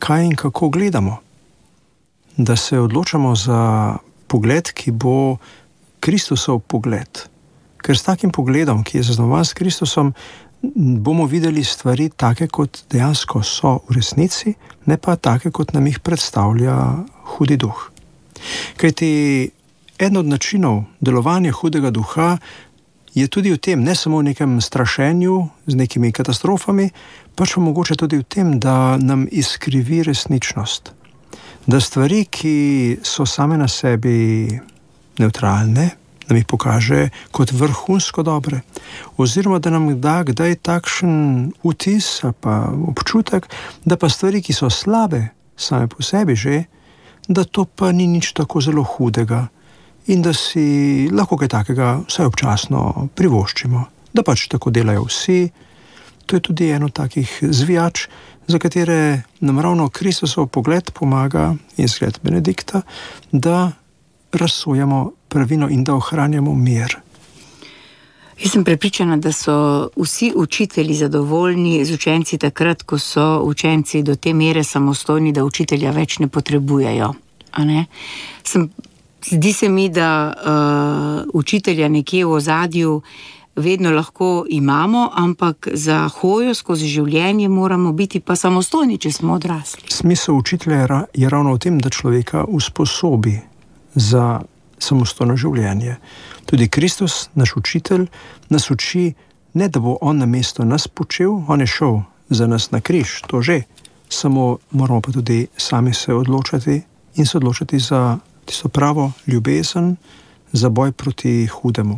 kaj in kako gledamo. Da se odločamo za pogled, ki bo Kristusov pogled. Ker s takim pogledom, ki je zaznamovan s Kristusom, bomo videli stvari take, kot dejansko so v resnici, ne pa take, kot nam jih predstavlja hudi duh. Kajti eden od načinov delovanja hudega duha je tudi v tem, ne samo v nekem strašenju z nekimi katastrofami, pač pa mogoče tudi v tem, da nam izkrivi resničnost. Da stvari, ki so same na sebi nevtralne, nam jih pokaže kot vrhunsko dobre. Oziroma, da nam da kdaj takšen vtis ali pa občutek, da pa stvari, ki so slabe same po sebi že, da to pa ni nič tako zelo hudega in da si lahko kaj takega vsaj občasno privoščimo. Da pač tako delajo vsi. To je tudi eno takih zvijač, za katere nam ravno Kristusov pogled pomaga in zgled Benedikta, da razsojamo pravilno in da ohranjamo mir. Jaz sem prepričana, da so vsi učitelji zadovoljni z učenci takrat, ko so učenci do te mere samostojni, da učitelja več ne potrebujejo. A ne? Zdi se mi, da učitelja nekje v ozadju vedno lahko imamo, ampak za hojo skozi življenje moramo biti pa samostojni, če smo odrasli. Smisel učitelja je ravno v tem, da človeka usposobi za samostojno življenje. Tudi Kristus, naš učitelj, nas uči, ne da bo on namesto nas počel, on je šel za nas na križ, to že, samo moramo pa tudi sami se odločati in se odločati za tisto pravo ljubezen, za boj proti hudemu.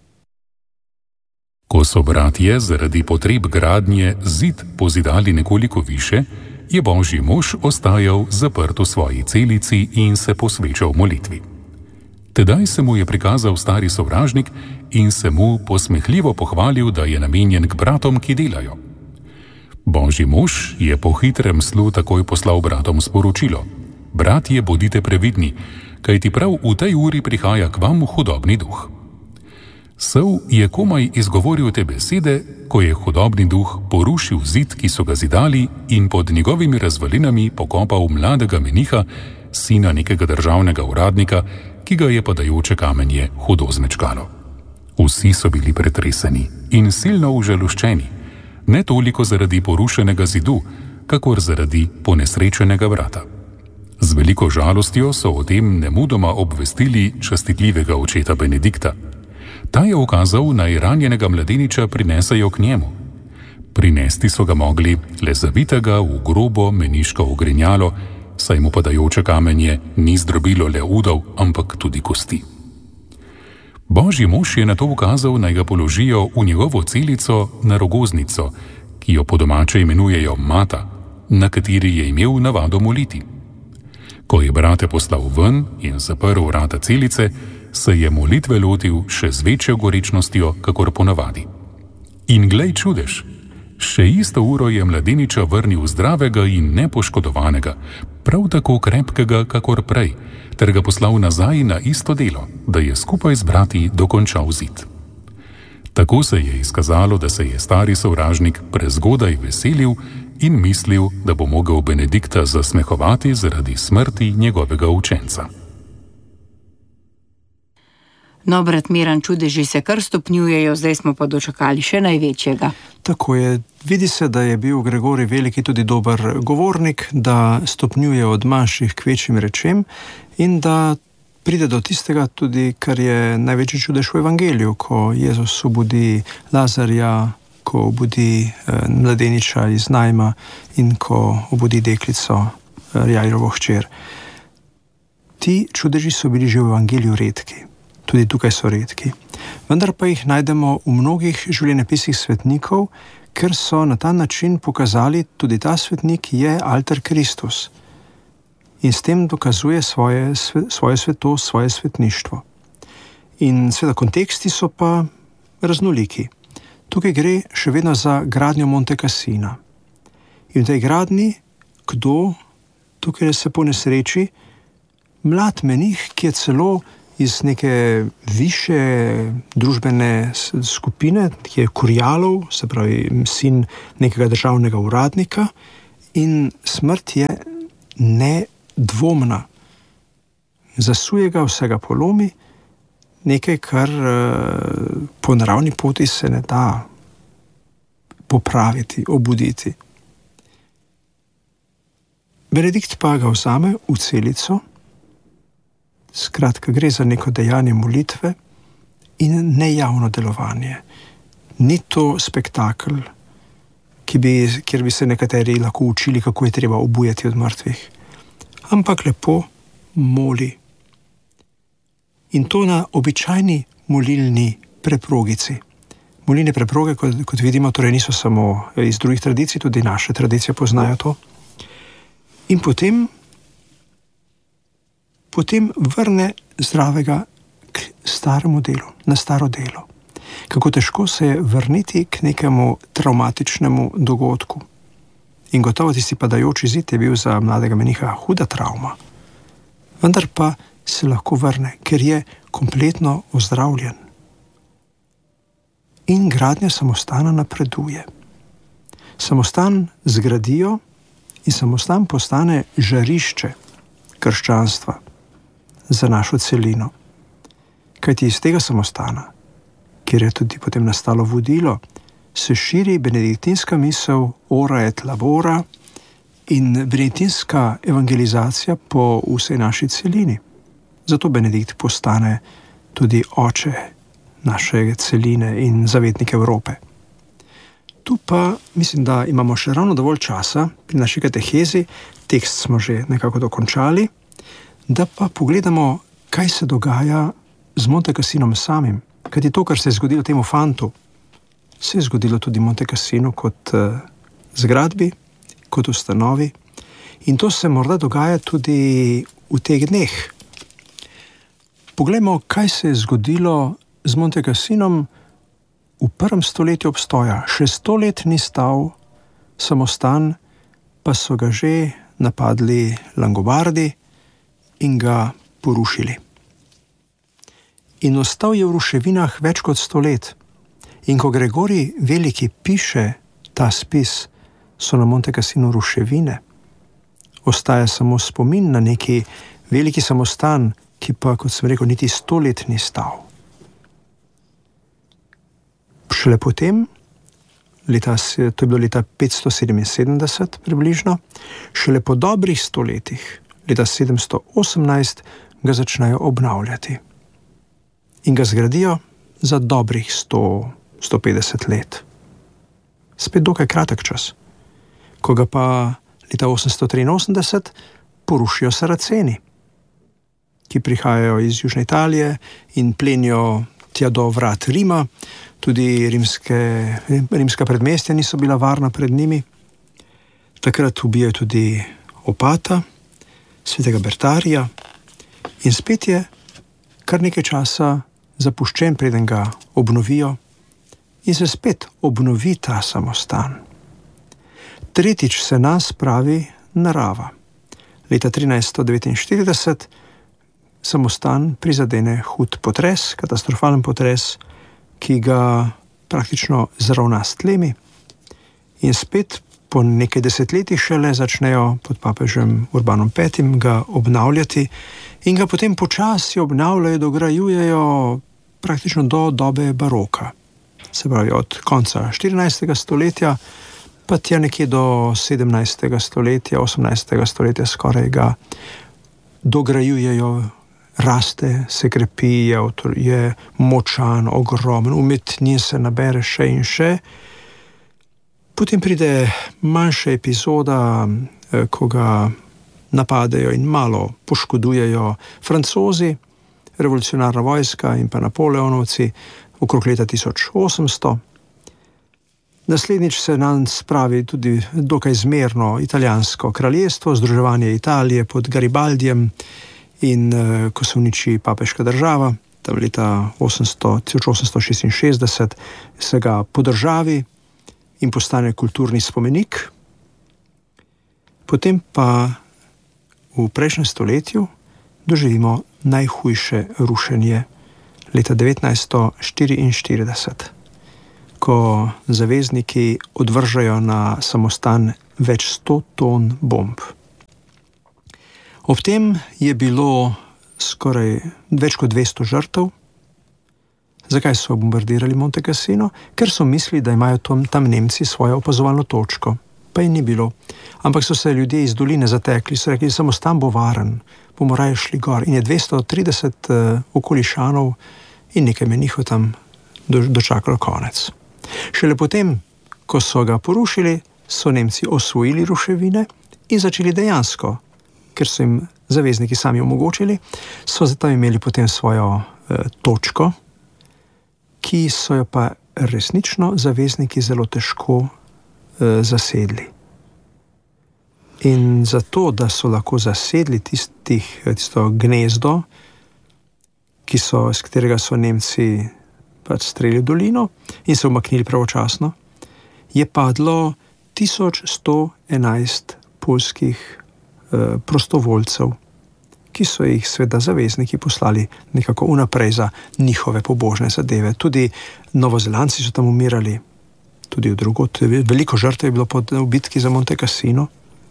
Ko so bratje zaradi potreb gradnje zid pozidali nekoliko više, je Božji mož ostajal zaprt v svoji celici in se posvečal molitvi. Tedaj se mu je prikazal stari sovražnik in se mu posmehljivo pohvalil, da je namenjen k bratom, ki delajo. Božji mož je po hitrem slu takoj poslal bratom sporočilo: bratje, bodite previdni, kajti prav v tej uri prihaja k vam hudobni duh. Saul je komaj izgovoril te besede, ko je hudobni duh porušil zid, ki so ga zidali, in pod njegovimi razvalinami pokopal mladega meniha, sina nekega državnega uradnika, ki ga je padajoče kamenje hudo zmečkalo. Vsi so bili pretreseni in silno užaloščeni, ne toliko zaradi porušenega zidu, kakor zaradi ponesrečenega brata. Z veliko žalostjo so o tem nemudoma obvestili častitljivega očeta Benedikta. Ta je ukazal, naj ranjenega mladeniča prinesejo k njemu. Prinesti so ga mogli le zavitega v grobo meniško ogrinjalo, saj mu padajoče kamenje ni zdrobilo le udov, ampak tudi kosti. Božji mož je nato ukazal, naj ga položijo v njegovo celico na rogoznico, ki jo po domače imenujejo mata, na kateri je imel navado moliti. Ko je brate poslal ven in zaprl vrata celice, se je molitve lotil še z večjo gorečnostjo, kakor ponavadi. In glej čudež, še isto uro je mladeniča vrnil zdravega in nepoškodovanega, prav tako krepkega, kakor prej, ter ga poslal nazaj na isto delo, da je skupaj z brati dokončal zid. Tako se je izkazalo, da se je stari sovražnik prezgodaj veselil in mislil, da bo mogel Benedikta zasmehovati zaradi smrti njegovega učenca. No, brat Miran, čudeži se kar stopnjujejo, zdaj smo pa dočakali še največjega. Tako je. Vidi se, da je bil Gregorij Veliki tudi dober govornik, da stopnjuje od manjših k večjim rečem in da pride do tistega tudi, kar je največji čudež v evangeliju, ko Jezus obudi Lazarja, ko obudi mladeniča iz Najma in ko obudi deklico Jairovo hčer. Ti čudeži so bili že v evangeliju redki. Tudi tukaj so redki. Vendar pa jih najdemo v mnogih življenjepisih svetnikov, ker so na ta način pokazali, tudi ta svetnik je alter Kristus. In s tem dokazuje svoje svetost, svoje svetništvo. In seveda konteksti so pa raznoliki. Tukaj gre še vedno za gradnjo Monte Cassina. In v tej gradnji, kdo tukaj se ponesreči? Mlad menih, ki je celo iz neke više družbene skupine, ki je Kurjalov, se pravi sin nekega državnega uradnika, in smrt je nedvomna. Zasuje ga, vsega polomi, nekaj, kar po naravni poti se ne da popraviti, obuditi. Benedikt pa ga vzame v celico, skratka gre za neko dejanje molitve in nejavno delovanje. Ni to spektakel, kjer bi se nekateri lahko učili, kako je treba obujati od mrtvih, ampak lepo moli. In to na običajni molilni preprogici. Molilne preproge, kot vidimo, torej niso samo iz drugih tradicij, tudi naše tradicije poznajo to. In potem vrne zdravega k staremu delu, na staro delo. Kako težko se je vrniti k nekemu travmatičnemu dogodku. In gotovo tisti padajoči zid je bil za mladega meniha huda travma. Vendar pa se lahko vrne, ker je kompletno ozdravljen. In gradnja samostana napreduje. Samostan zgradijo in samostan postane žarišče krščanstva za našo celino. Kajti iz tega samostana, kjer je tudi potem nastalo vodilo, se širi benediktinska misel ora et labora in benediktinska evangelizacija po vsej naši celini. Zato Benedikt postane tudi oče naše celine in zavetnik Evrope. Tu pa mislim, da imamo še ravno dovolj časa pri naši katehezi, tekst smo že nekako dokončali, da pa pogledamo, kaj se dogaja z Monte Cassinom samim. Kajti to, kar se je zgodilo temu fantu, se je zgodilo tudi Monte Cassinu kot zgradbi, kot ustanovi. In to se morda dogaja tudi v teh dneh. Poglejmo, kaj se je zgodilo z Monte Cassinom v 1. stoletju obstoja. Še 100 let ni stal samostan, pa so ga že napadli Langobardi in ga porušili. In ostal je v ruševinah več kot 100 let. In ko Gregorij Veliki piše ta spis, so na Monte Cassinu ruševine. Ostaja samo spomin na neki veliki samostan, ki pa, kot sem rekel, niti 100 let ni stal. Šele potem, to je bilo leta 577 približno, šele po dobrih 100 letih, leta 718, ga začnejo obnavljati. In ga zgradijo za dobrih 100-150 let. Spet dokaj kratek čas. Ko ga pa leta 883 porušijo Saraceni, ki prihajajo iz Južne Italije in plenijo tja do vrat Rima. Tudi rimska predmestja niso bila varna pred njimi. Takrat ubijajo tudi opata, svetega Bertarija, in spet je kar nekaj časa zapuščen, preden ga obnovijo, in se spet obnovi ta samostan. Tretjič se nas pravi narava. Leta 1349 samostan prizadene hud potres, katastrofalen potres, ki ga praktično zravna s tlemi, in spet po nekaj desetletjih šele začnejo pod papežem Urbanom V. ga obnavljati in ga potem počasi obnavljajo, dograjujejo praktično do dobe baroka. Se pravi, od konca 14. stoletja pa tja nekje do 17. stoletja, 18. stoletja skoraj ga dograjujejo, raste, se krepi, je močan, ogromen, umetnin se nabere še in še. Potem pride manjša epizoda, ko ga napadejo in malo poškodujejo Francozi, revolucionarna vojska in pa Napoleonovci okrog leta 1800. Naslednjič se nam spravi tudi dokaj zmerno italijansko kraljestvo, združevanje Italije pod Garibaldijem, in ko se uniči papeška država, tam leta 1866 se ga podržavi in postane kulturni spomenik. Potem pa v prejšnjem stoletju doživimo najhujše rušenje leta 1944, ko zavezniki odvržejo na samostan več 100 ton bomb. Ob tem je bilo skoraj več kot 200 žrtev. Zakaj so bombardirali Monte Cassino? Ker so mislili, da imajo tam Nemci svojo opazovalno točko. Pa je ni bilo. Ampak so se ljudje iz doline zatekli, so rekli, samo stan bo varen, bomo raje šli gor. In je 230 okolišanov in nekaj menihov tam dočakalo konec. Šele potem, ko so ga porušili, so Nemci osvojili ruševine in začeli dejansko, ker so jim zavezniki sami omogočili, so tam imeli potem svojo točko, ki so jo pa resnično zavezniki zelo težko zasedli. In zato, da so lahko zasedli tisto gnezdo, s katerega so Nemci pač streljali v dolino in se umaknili pravočasno, je padlo 1111 poljskih prostovoljcev, ki so jih seveda zavezniki poslali nekako vnaprej za njihove pobožne zadeve. Tudi Novozelandci so tam umirali, tudi drugod. Veliko žrtev je bilo v bitki za Monte Cassino.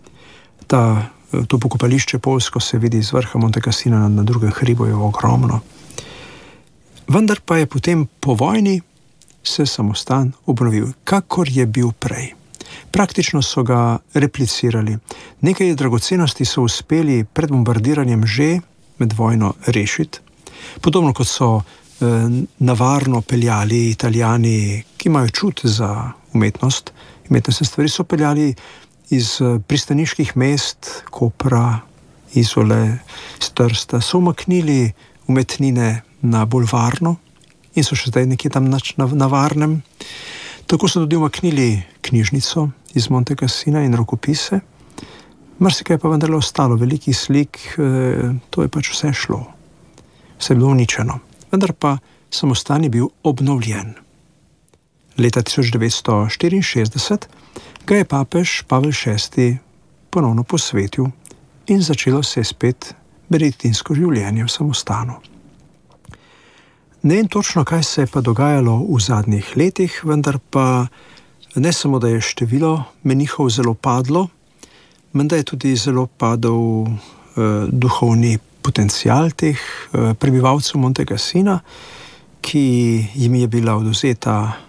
To pokopališče poljsko se vidi z vrha Monte Cassino na drugem hribu, je ogromno. Vendar pa je potem po vojni se samostan obnovil, kakor je bil prej. Praktično so ga replicirali. Nekaj dragocenosti so uspeli pred bombardiranjem že med vojno rešiti. Podobno kot so na varno peljali Italijani, ki imajo čut za umetnostne stvari, so peljali iz pristaniških mest, Kopra, Izole, Trsta, so umaknili umetnine na bolj varno in so še zdaj nekje tam na varnem. Tako so tudi umaknili knjižnico iz Monte Cassina in rokopise. Marsikaj pa vendarle ostalo, velikih slik, to je pač vse šlo. Vse je bilo uničeno. Vendar pa samostan je bil obnovljen. Leta 1964 ga je papež Pavel VI ponovno posvetil in začelo se je spet benediktinsko življenje v samostanu. Ne vem točno, kaj se je pa dogajalo v zadnjih letih, vendar pa ne samo, da je število menihov zelo padlo, menda je tudi zelo padel duhovni potencial teh prebivalcev Monte Cassina, ki jim je bila odvzeta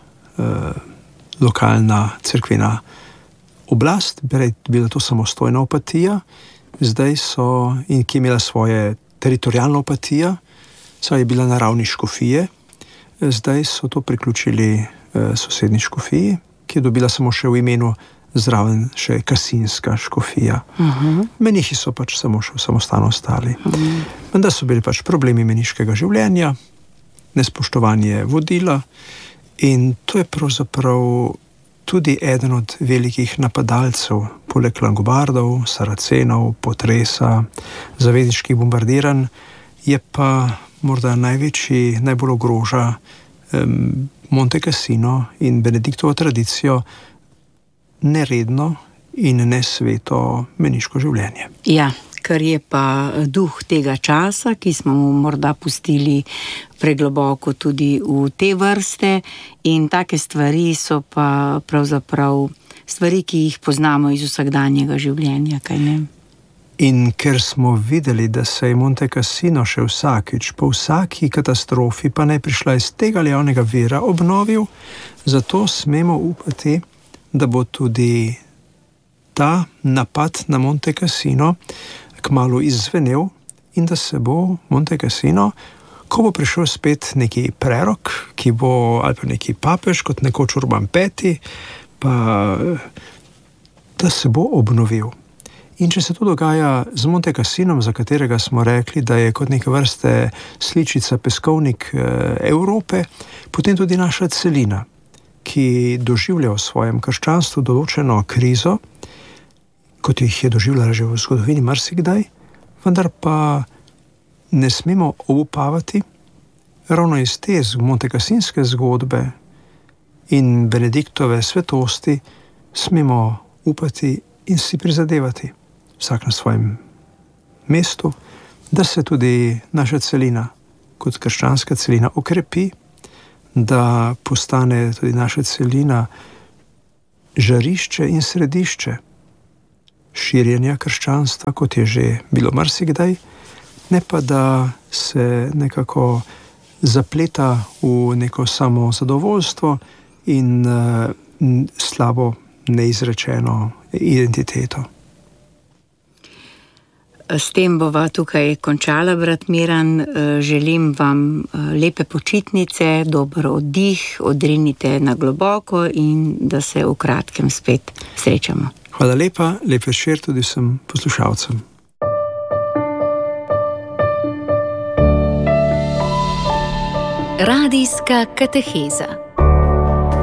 lokalna cerkvena oblast, bila to samostojna opatija, zdaj so, in ki je imela svoje teritorijalno opatija, saj je bila na ravni škofije, zdaj so to priključili sosednji škofiji, ki je dobila samo še v imenu zraven še kasinska škofija. Menihi so pač samo še v samostanu ostali. Vendar so bili pač problemi meniškega življenja, nespoštovanje vodila in to je pravzaprav tudi eden od velikih napadalcev, poleg Langobardov, Saracenov, potresa, zavezniških bombardiranj, je pa morda najbolj ogroža Monte Cassino in Benediktovo tradicijo neredno in nesveto meniško življenje. Ja, kar je pa duh tega časa, ki smo mu morda pustili pregloboko tudi v te vrste, in take stvari so pa pravzaprav stvari, ki jih poznamo iz vsakdanjega življenja, kaj ne? In ker smo videli, da se je Monte Cassino še vsakič, po vsaki katastrofi, pa ne prišla iz tega ali onega vira, obnovil, zato smemo upati, da bo tudi ta napad na Monte Cassino kmalu izzvenel in da se bo Monte Cassino, ko bo prišel spet neki prerok, ki bo, ali pa neki papež, kot nekoč Urban V, pa da se bo obnovil. In če se to dogaja z Monte Cassinom, za katerega smo rekli, da je kot neke vrste sličica, peskovnik Evrope, potem tudi naša celina, ki doživlja v svojem krščanstvu določeno krizo, kot jih je doživljala že v zgodovini marsikdaj, vendar pa ne smemo obupavati, ravno iz te montekassinske zgodbe in Benediktove svetosti smemo upati in si prizadevati, vsak na svojem mestu, da se tudi naša celina, kot krščanska celina, okrepi, da postane tudi naša celina žarišče in središče širjenja krščanstva, kot je že bilo marsikdaj, ne pa da se nekako zapleta v neko samozadovoljstvo in slabo neizrečeno identiteto. S tem bova tukaj končala, brat Miran. Želim vam lepe počitnice, dober oddih, odrinite na globoko in da se v kratkem spet srečamo. Hvala lepa, lep večer tudi vsem poslušalcem. Radijska kateheza.